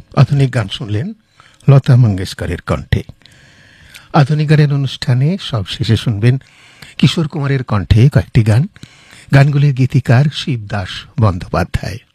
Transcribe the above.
আধুনিক গান শুনলেন লতা মঙ্গেশকরের কণ্ঠে। আধুনিক গানের অনুষ্ঠানে সব শেষে শুনবেন কিশোর কুমারের কণ্ঠে কয়েকটি গান। গানগুলির গীতিকার শিবদাস বন্দ্যোপাধ্যায়।